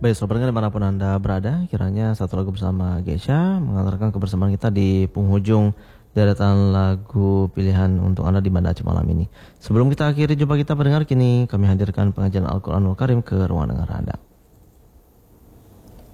Baik, sobat pendengar dimanapun Anda berada, kiranya satu lagu bersama Gesha mengantarkan kebersamaan kita di penghujung deretan lagu pilihan untuk Anda di Banda Aceh malam ini. Sebelum kita akhiri jumpa kita pendengar, kini kami hadirkan pengajian Al-Quranul Karim ke ruang dengar Anda.